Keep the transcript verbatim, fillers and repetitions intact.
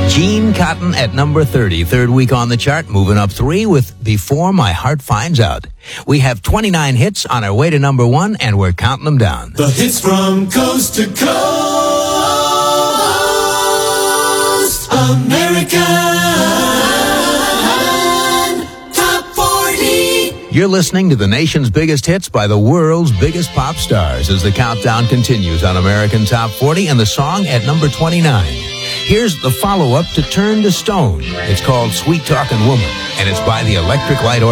Gene Cotton at number thirty, third week on the chart, moving up three with Before My Heart Finds Out. We have twenty-nine hits on our way to number one, and we're counting them down. The hits from coast to coast, American Top forty. You're listening to the nation's biggest hits by the world's biggest pop stars as the countdown continues on American Top forty, and the song at number twenty-nine. Here's the follow-up to Turn to Stone. It's called Sweet Talkin' Woman, and it's by the Electric Light Orchestra.